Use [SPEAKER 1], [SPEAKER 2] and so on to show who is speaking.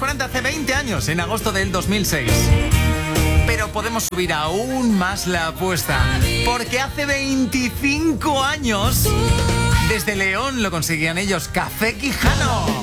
[SPEAKER 1] 40 hace 20 años, en agosto del 2006. Pero podemos subir aún más la apuesta, porque hace 25 años, desde León lo conseguían ellos, Café Quijano.